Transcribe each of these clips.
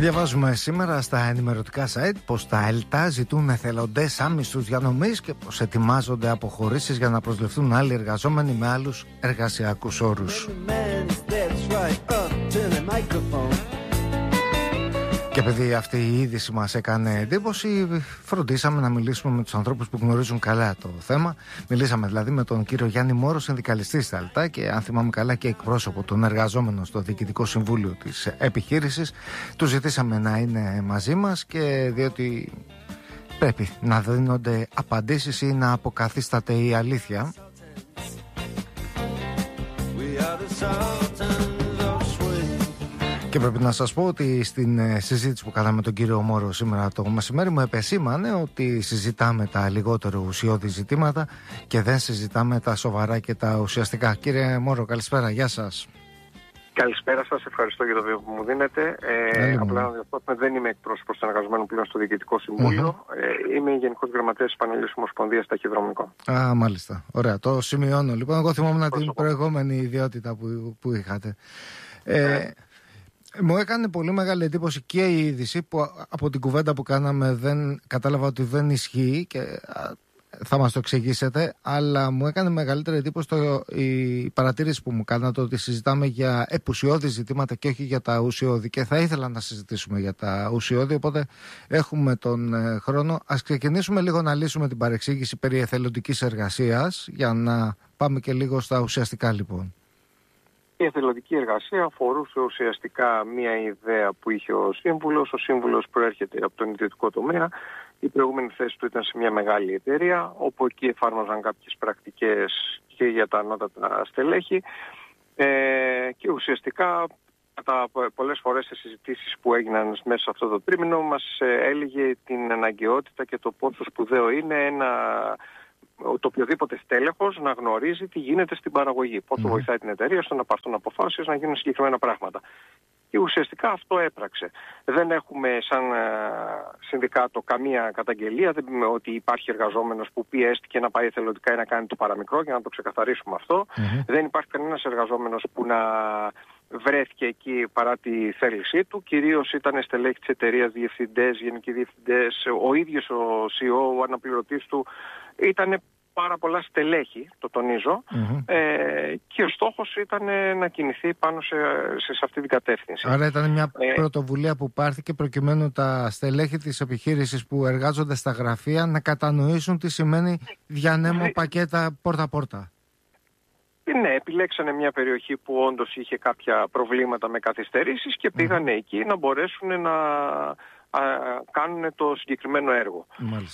Διαβάζουμε σήμερα στα ενημερωτικά site πως τα ΕΛΤΑ ζητούν εθελοντές άμυσους διανομής και πως ετοιμάζονται αποχωρήσεις για να προσληφθούν άλλοι εργαζόμενοι με άλλους εργασιακούς όρους. Και επειδή αυτή η είδηση μας έκανε εντύπωση, φροντίσαμε να μιλήσουμε με τους ανθρώπους που γνωρίζουν καλά το θέμα. Μιλήσαμε δηλαδή με τον κύριο Γιάννη Μόρο, συνδικαλιστή στα ΕΛΤΑ και αν θυμάμαι καλά και εκπρόσωπο των εργαζόμενων στο Διοικητικό Συμβούλιο της επιχείρησης. Του ζητήσαμε να είναι μαζί μας και διότι πρέπει να δίνονται απαντήσεις ή να αποκαθίσταται η αλήθεια. Και πρέπει να σας πω ότι στην συζήτηση που κάναμε με τον κύριο Μόρο σήμερα το μεσημέρι μου επεσήμανε ότι συζητάμε τα λιγότερο ουσιώδη ζητήματα και δεν συζητάμε τα σοβαρά και τα ουσιαστικά. Κύριε Μόρο, καλησπέρα, γεια σας. Καλησπέρα σας, ευχαριστώ για το βίντεο που μου δίνετε. Απλά να διορθώσουμε, δεν είμαι εκπρόσωπος των εργαζομένων πλέον στο Διοικητικό Συμβούλιο. Είμαι Γενικός Γραμματέας της Πανελλήνιας Ομοσπονδίας Ταχυδρομικών. Μάλιστα. Ωραία, το σημειώνω. Λοιπόν, εγώ θυμόμουν την προηγούμενη ιδιότητα που είχατε. Μου έκανε πολύ μεγάλη εντύπωση και η είδηση που από την κουβέντα που κάναμε δεν κατάλαβα ότι δεν ισχύει και θα μας το εξηγήσετε, αλλά μου έκανε μεγαλύτερη εντύπωση η παρατήρηση που μου κάνατε ότι συζητάμε για επουσιώδη ζητήματα και όχι για τα ουσιώδη, και θα ήθελα να συζητήσουμε για τα ουσιώδη, οπότε έχουμε τον χρόνο. Ας ξεκινήσουμε λίγο να λύσουμε την παρεξήγηση περί εθελοντικής εργασίας για να πάμε και λίγο στα ουσιαστικά λοιπόν. Η εθελοντική εργασία αφορούσε ουσιαστικά μια ιδέα που είχε ο Σύμβουλος. Ο Σύμβουλος προέρχεται από τον ιδιωτικό τομέα. Η προηγούμενη θέση του ήταν σε μια μεγάλη εταιρεία, όπου εκεί εφάρμοζαν κάποιες πρακτικές και για τα ανώτατα στελέχη. Και ουσιαστικά, πολλές φορές σε συζητήσεις που έγιναν μέσα σε αυτό το τρίμηνο, μας έλεγε την αναγκαιότητα και το πόσο σπουδαίο είναι το οποιοδήποτε στέλεχος να γνωρίζει τι γίνεται στην παραγωγή. Πόσο βοηθάει την εταιρεία στο να πάρθουν αποφάσεις, να γίνουν συγκεκριμένα πράγματα. Και ουσιαστικά αυτό έπραξε. Δεν έχουμε σαν συνδικάτο καμία καταγγελία ότι υπάρχει εργαζόμενος που πιέστηκε να πάει εθελοντικά ή να κάνει το παραμικρό, για να το ξεκαθαρίσουμε αυτό. Δεν υπάρχει κανένας εργαζόμενος που να βρέθηκε εκεί παρά τη θέλησή του. Κυρίως ήταν στελέχη της εταιρείας, διευθυντές, γενικοί διευθυντές. Ο ίδιος ο CEO, ο αναπληρωτής του, ήταν πάρα πολλά στελέχη, το τονίζω, και ο στόχος ήταν να κινηθεί πάνω σε αυτή την κατεύθυνση. Άρα ήταν μια πρωτοβουλία που πάρθηκε προκειμένου τα στελέχη της επιχείρησης που εργάζονται στα γραφεία να κατανοήσουν τι σημαίνει διανέμω πακέτα πόρτα-πόρτα. Ναι, επιλέξανε μια περιοχή που όντως είχε κάποια προβλήματα με καθυστερήσεις και πήγανε εκεί να μπορέσουν να κάνουν το συγκεκριμένο έργο.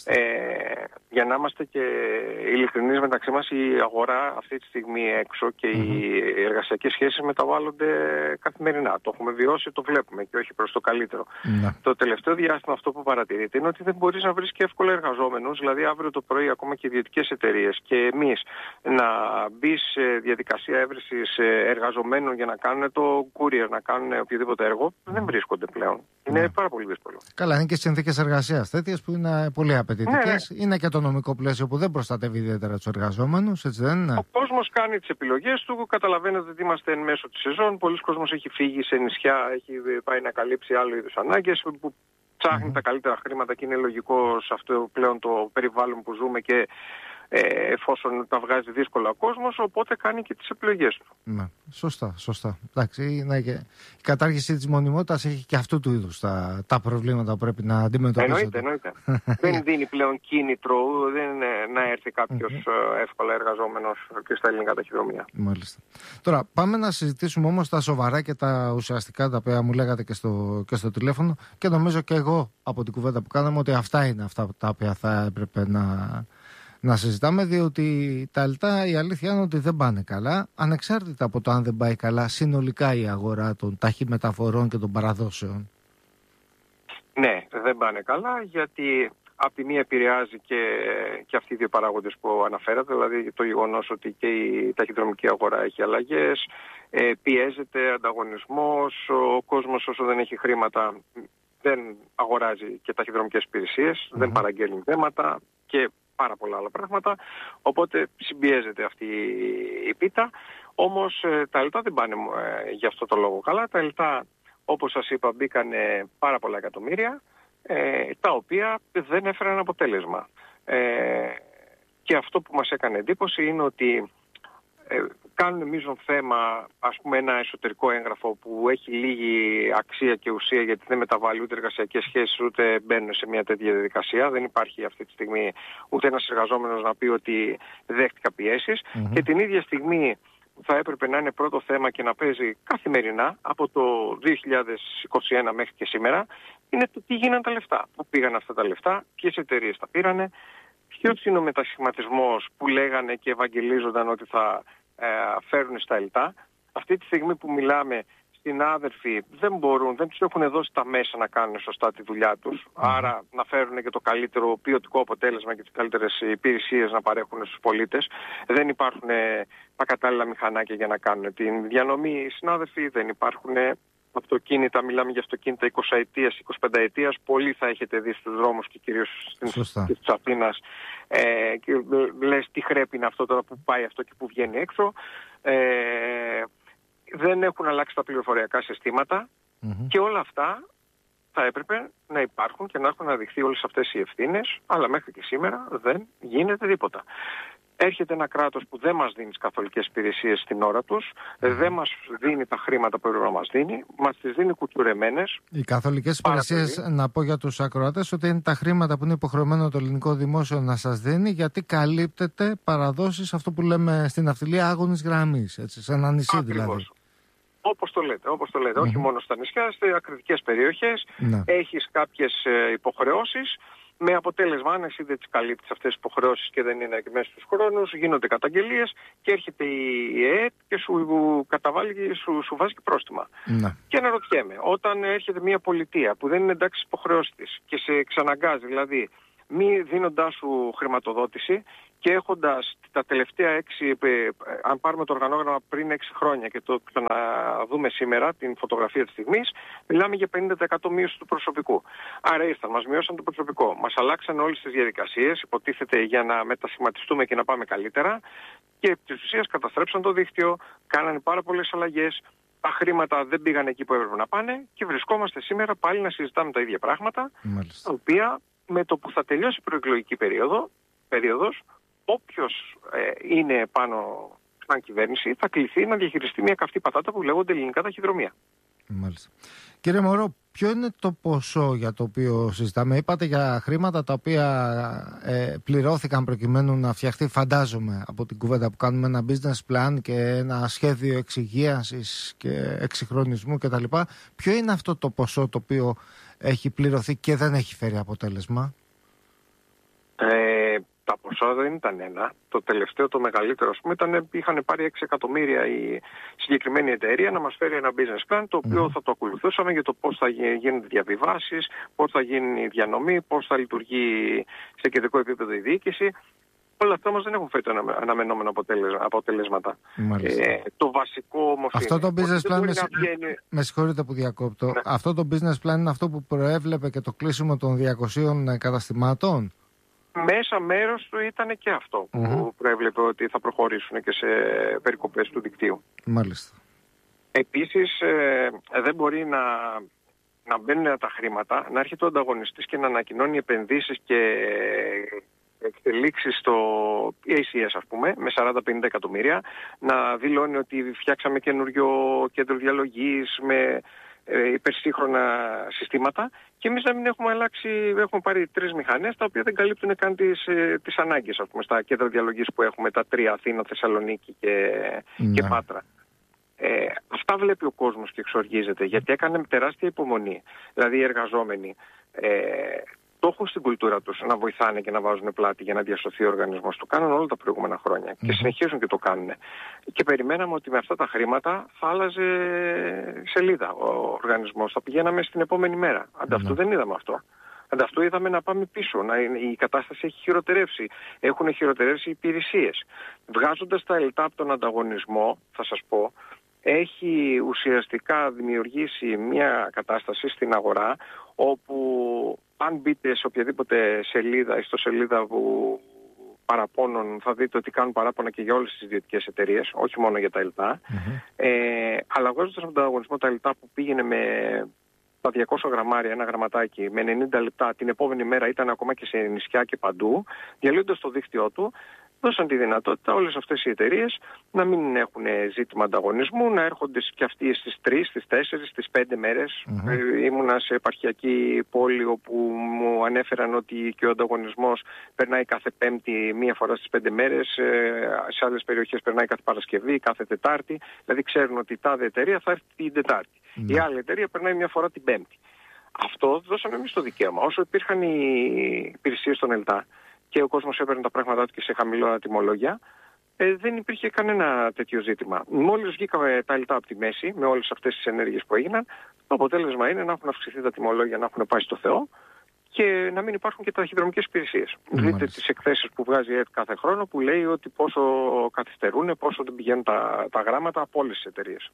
Για να είμαστε και ειλικρινείς μεταξύ μας, η αγορά αυτή τη στιγμή έξω και οι εργασιακές σχέσεις μεταβάλλονται καθημερινά. Το έχουμε βιώσει, το βλέπουμε και όχι προς το καλύτερο. Το τελευταίο διάστημα αυτό που παρατηρείται είναι ότι δεν μπορείς να βρεις και εύκολα εργαζόμενους. Δηλαδή αύριο το πρωί ακόμα και οι ιδιωτικές εταιρείες και εμείς να μπει σε διαδικασία έβρεσης εργαζομένων για να κάνουν το courier, να κάνουν οποιοδήποτε έργο, δεν βρίσκονται πλέον. Είναι πάρα πολύ δύσκολο. Καλά, είναι και συνθήκες εργασίας τέτοιες που είναι πολύ απαιτητικές. Είναι και το νομικό πλαίσιο που δεν προστατεύει ιδιαίτερα τους εργαζόμενους, έτσι δεν είναι? Ο κόσμος κάνει τις επιλογές του. Καταλαβαίνετε ότι είμαστε εν μέσω της σεζόν. Πολλοί κόσμος έχει φύγει σε νησιά, έχει πάει να καλύψει άλλου είδους ανάγκες, που ψάχνει τα καλύτερα χρήματα και είναι λογικό σε αυτό πλέον το περιβάλλον που ζούμε και εφόσον τα βγάζει δύσκολα ο κόσμος, οπότε κάνει και τις επιλογές του. Ναι, σωστά. Εντάξει, η κατάργηση της μονιμότητας έχει και αυτού του είδους τα προβλήματα που πρέπει να αντιμετωπίσετε. Εννοείται. Δεν δίνει πλέον κίνητρο να έρθει κάποιος εύκολα εργαζόμενος και στα ελληνικά ταχυδρομεία. Μάλιστα. Τώρα πάμε να συζητήσουμε όμως τα σοβαρά και τα ουσιαστικά, τα οποία μου λέγατε και στο τηλέφωνο, και νομίζω και εγώ από την κουβέντα που κάναμε ότι αυτά είναι αυτά τα οποία θα έπρεπε να συζητάμε, διότι τα ΕΛΤΑ η αλήθεια είναι ότι δεν πάνε καλά, ανεξάρτητα από το αν δεν πάει καλά συνολικά η αγορά των ταχυμεταφορών και των παραδόσεων. Ναι, δεν πάνε καλά, γιατί από τη μία επηρεάζει και αυτοί οι δύο παράγοντες που αναφέρατε, δηλαδή το γεγονός ότι και η ταχυδρομική αγορά έχει αλλαγές, πιέζεται ανταγωνισμός, ο κόσμος όσο δεν έχει χρήματα δεν αγοράζει και ταχυδρομικές υπηρεσίες, δεν παραγγέλνει θέματα και πάρα πολλά άλλα πράγματα, οπότε συμπιέζεται αυτή η πίτα. Όμως τα ΕΛΤΑ δεν πάνε για αυτό το λόγο καλά. Τα ΕΛΤΑ όπως σας είπα, μπήκαν πάρα πολλά εκατομμύρια, τα οποία δεν έφεραν αποτέλεσμα. Και αυτό που μας έκανε εντύπωση είναι ότι κάνουν μείζον θέμα, ας πούμε, ένα εσωτερικό έγγραφο που έχει λίγη αξία και ουσία, γιατί δεν μεταβάλλει ούτε εργασιακές σχέσεις ούτε μπαίνουν σε μια τέτοια διαδικασία. Δεν υπάρχει αυτή τη στιγμή ούτε ένας εργαζόμενος να πει ότι δέχτηκα πιέσεις. Και την ίδια στιγμή που θα έπρεπε να είναι πρώτο θέμα και να παίζει καθημερινά από το 2021 μέχρι και σήμερα, είναι το τι γίνανε τα λεφτά. Πού πήγαν αυτά τα λεφτά, ποιες εταιρείες τα πήρανε, ποιος είναι ο μετασχηματισμός που λέγανε και ευαγγελίζονταν ότι θα φέρουν στα ΕΛΤΑ. Αυτή τη στιγμή που μιλάμε, συνάδελφοι δεν τους έχουν δώσει τα μέσα να κάνουν σωστά τη δουλειά τους. Άρα να φέρουν και το καλύτερο ποιοτικό αποτέλεσμα και τις καλύτερες υπηρεσίες να παρέχουν στους πολίτες. Δεν υπάρχουν τα κατάλληλα μηχανάκια για να κάνουν την διανομή. Οι συνάδελφοι, δεν υπάρχουν αυτοκίνητα, μιλάμε για αυτοκίνητα 20ετίας, 25ετίας. Πολλοί θα έχετε δει στους δρόμους και κυρίως της Αθήνας. Και λες τι χρέπει είναι αυτό τώρα που πάει αυτό και που βγαίνει έξω. Δεν έχουν αλλάξει τα πληροφοριακά συστήματα και όλα αυτά θα έπρεπε να υπάρχουν και να έχουν αναδειχθεί όλες αυτές οι ευθύνες, αλλά μέχρι και σήμερα δεν γίνεται τίποτα. Έρχεται ένα κράτος που δεν μας δίνει τις καθολικές υπηρεσίες στην ώρα τους, δεν μας δίνει τα χρήματα που έπρεπε να μας δίνει, μας τις δίνει κουτσουρεμένες. Οι καθολικές υπηρεσίες, να πω για τους ακροατές, ότι είναι τα χρήματα που είναι υποχρεωμένο το ελληνικό δημόσιο να σας δίνει, γιατί καλύπτεται παραδόσεις, αυτό που λέμε στην ναυτιλία, άγωνης γραμμής, έτσι, σε ένα νησί δηλαδή. Όπως το λέτε, όχι μόνο στα νησιά, σε ακριτικές περιοχές, έχεις κάποιες υποχρεώσεις. Με αποτέλεσμα, αν εσύ δεν τις καλύπτεις αυτές τις υποχρεώσεις και δεν είναι μέσα στους χρόνους, γίνονται καταγγελίες και έρχεται η ΕΕΤ και σου καταβάλει, σου βάζει και πρόστιμα. Και αναρωτιέμαι, όταν έρχεται μια πολιτεία που δεν είναι εντάξει στις υποχρεώσεις της και σε εξαναγκάζει, δηλαδή μη δίνοντάς σου χρηματοδότηση και έχοντας τα τελευταία 6, αν πάρουμε το οργανόγραμμα πριν 6 χρόνια και το ξαναδούμε σήμερα, την φωτογραφία της στιγμής, μιλάμε για 50% μείωση του προσωπικού. Άρα ήρθαν, μας μειώσαν το προσωπικό, μας αλλάξαν όλες τις διαδικασίες, υποτίθεται για να μετασχηματιστούμε και να πάμε καλύτερα, και επί της ουσίας καταστρέψαν το δίκτυο, κάνανε πάρα πολλές αλλαγές, τα χρήματα δεν πήγαν εκεί που έπρεπε να πάνε και βρισκόμαστε σήμερα πάλι να συζητάμε τα ίδια πράγματα, τα οποία με το που θα τελειώσει η προεκλογική περίοδος, όποιος είναι πάνω σαν κυβέρνηση θα κληθεί να διαχειριστεί μια καυτή πατάτα που λέγονται ελληνικά ταχυδρομεία. Μάλιστα. Κύριε Μωρό, ποιο είναι το ποσό για το οποίο συζητάμε? Είπατε για χρήματα τα οποία πληρώθηκαν προκειμένου να φτιαχτεί, φαντάζομαι, από την κουβέντα που κάνουμε, ένα business plan και ένα σχέδιο εξυγίανσης και εξυγχρονισμού κτλ. Ποιο είναι αυτό το ποσό το οποίο έχει πληρωθεί και δεν έχει φέρει αποτέλεσμα? Τα ποσά δεν ήταν ένα. Το τελευταίο, το μεγαλύτερο, ας πούμε, είχαν πάρει 6 εκατομμύρια η συγκεκριμένη εταιρεία να μας φέρει ένα business plan, το οποίο θα το ακολουθούσαμε για το πώς θα γίνουν διαβιβάσεις, πώς θα γίνει η διανομή, πώς θα λειτουργεί σε κεντρικό επίπεδο η διοίκηση. Όλα αυτά όμως δεν έχουν φέρει αναμενόμενα αποτελέσματα. Το βασικό όμως αυτό το business plan, με συγχωρείτε που διακόπτω, ναι. Αυτό το business plan είναι αυτό που προέβλεπε και το κλείσιμο των 200 καταστημάτων? Μέσα μέρος του ήταν και αυτό που προέβλεπε ότι θα προχωρήσουν και σε περικοπές του δικτύου. Μάλιστα. Επίσης δεν μπορεί να μπαίνουν τα χρήματα, να έρχεται ο ανταγωνιστής και να ανακοινώνει επενδύσεις και εξελίξεις στο ACS, ας πούμε, με 40-50 εκατομμύρια, να δηλώνει ότι φτιάξαμε καινούριο κέντρο διαλογής με υπερσύγχρονα συστήματα, και εμείς να μην έχουμε αλλάξει, έχουμε πάρει 3 μηχανές τα οποία δεν καλύπτουν καν τις ανάγκες, ας πούμε, στα κέντρα διαλογής που έχουμε, τα 3, Αθήνα, Θεσσαλονίκη και Πάτρα. Αυτά βλέπει ο κόσμος και εξοργίζεται, γιατί έκανε τεράστια υπομονή. Δηλαδή οι εργαζόμενοι το έχουν στην κουλτούρα τους να βοηθάνε και να βάζουν πλάτη για να διασωθεί ο οργανισμός. Το κάνουν όλα τα προηγούμενα χρόνια και συνεχίζουν και το κάνουν. Και περιμέναμε ότι με αυτά τα χρήματα θα άλλαζε σελίδα ο οργανισμός. Θα πηγαίναμε στην επόμενη μέρα. Ανταυτού δεν είδαμε αυτό. Ανταυτού είδαμε να πάμε πίσω. Η κατάσταση έχει χειροτερεύσει. Έχουν χειροτερεύσει οι υπηρεσίες. Βγάζοντας τα ΕΛΤΑ από τον ανταγωνισμό, θα σας πω, έχει ουσιαστικά δημιουργήσει μια κατάσταση στην αγορά όπου αν μπείτε σε οποιαδήποτε σελίδα, ιστοσελίδα που παραπώνων, θα δείτε ότι κάνουν παράπονα και για όλες τις ιδιωτικές εταιρείες, όχι μόνο για τα ΕΛΤΑ. Αλλά αγοράζοντας από τον ανταγωνισμό τα ΕΛΤΑ που πήγαινε με τα 200 γραμμάρια, ένα γραμματάκι, με 90 λεπτά, την επόμενη μέρα ήταν ακόμα και σε νησιά και παντού, διαλύοντας το δίκτυό του, δώσαν τη δυνατότητα όλες αυτές οι εταιρείες να μην έχουν ζήτημα ανταγωνισμού, να έρχονται και αυτοί στις 3, στις 4, στις 5 μέρες. Ήμουνα σε επαρχιακή πόλη όπου μου ανέφεραν ότι και ο ανταγωνισμός περνάει κάθε Πέμπτη μία φορά στις 5 μέρες, σε άλλες περιοχές περνάει κάθε Παρασκευή, κάθε Τετάρτη, δηλαδή ξέρουν ότι η τάδε εταιρεία θα έρθει την Τετάρτη. Η άλλη εταιρεία περνάει μία φορά την Πέμπτη. Αυτό δώσαμε εμείς το δικαίωμα. Όσο υπήρχαν οι υπηρεσίες στον ΕΛΤΑ και ο κόσμος έπαιρνε τα πράγματά του και σε χαμηλά τιμολόγια, δεν υπήρχε κανένα τέτοιο ζήτημα. Μόλις βγήκαμε τα ΕΛΤΑ από τη μέση, με όλες αυτές τις ενέργειες που έγιναν, το αποτέλεσμα είναι να έχουν αυξηθεί τα τιμολόγια, να έχουν πάει στο Θεό και να μην υπάρχουν και ταχυδρομικές υπηρεσίες. Δείτε τις εκθέσεις που βγάζει η ΕΡΤ κάθε χρόνο που λέει ότι πόσο καθυστερούν, πόσο δεν πηγαίνουν τα γράμματα από όλες τις εταιρείες.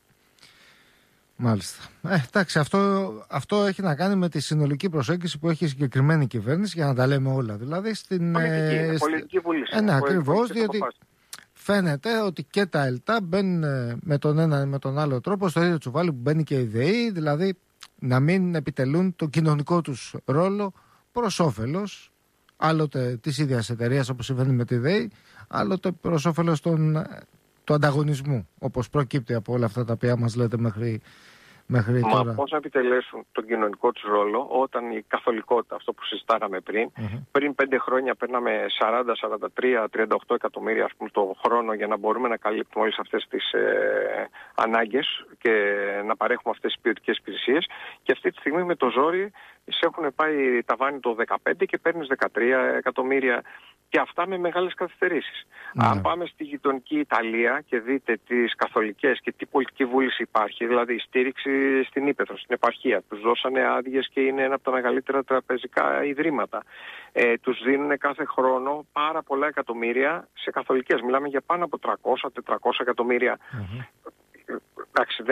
Μάλιστα. Εντάξει, αυτό έχει να κάνει με τη συνολική προσέγγιση που έχει η συγκεκριμένη κυβέρνηση, για να τα λέμε όλα. Δηλαδή στην πολιτική βούληση. Ναι, ακριβώς, διότι φαίνεται ότι και τα ΕΛΤΑ μπαίνουν με τον ένα ή με τον άλλο τρόπο στο ίδιο τσουβάλι που μπαίνει και η ΔΕΗ, δηλαδή να μην επιτελούν τον κοινωνικό τους ρόλο προς όφελος άλλοτε της ίδιας εταιρείας όπως συμβαίνει με τη ΔΕΗ, άλλοτε προς όφελος του ανταγωνισμού, όπως προκύπτει από όλα αυτά τα οποία μας λέτε μέχρι τώρα. Πώς να επιτελέσουν τον κοινωνικό τους ρόλο όταν η καθολικότητα, αυτό που συζητάγαμε πριν 5 χρόνια παίρναμε 40, 43, 38 εκατομμύρια το χρόνο για να μπορούμε να καλύπτουμε όλες αυτές τις ανάγκες και να παρέχουμε αυτές τις ποιοτικές υπηρεσίες, και αυτή τη στιγμή με το ζόρι σε έχουν πάει ταβάνι το 15 και παίρνεις 13 εκατομμύρια. Και αυτά με μεγάλες καθυστερήσεις. Αν πάμε στη γειτονική Ιταλία και δείτε τις καθολικές και τι πολιτική βούληση υπάρχει, δηλαδή η στήριξη στην Ύπαιθρο, στην επαρχία, τους δώσανε άδειες και είναι ένα από τα μεγαλύτερα τραπεζικά ιδρύματα. Τους δίνουν κάθε χρόνο πάρα πολλά εκατομμύρια σε καθολικές. Μιλάμε για πάνω από 300-400 εκατομμύρια. Εντάξει,